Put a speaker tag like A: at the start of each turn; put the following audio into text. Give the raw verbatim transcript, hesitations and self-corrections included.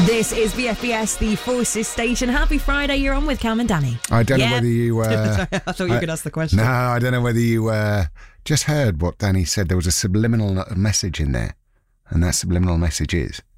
A: This is B F B S, the Forces Station. Happy Friday, you're on with Cam and Danny.
B: I don't
A: yeah.
B: know whether you... Uh,
A: Sorry, I thought you were going to ask the question.
B: No, I don't know whether you uh, just heard what Danny said. There was a subliminal message in there. And that subliminal message is...